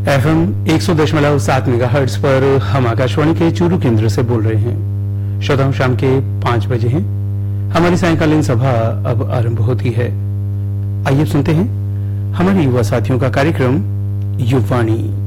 FM 100.7 megahertz पर हम आकाशवाणी के चूरू केंद्र से बोल रहे हैं। श्रोताओं, शाम के 5 बजे हैं। हमारी सायंकालीन सभा अब आरंभ होती है। आइए सुनते हैं हमारे युवा साथियों का कार्यक्रम युवाणी।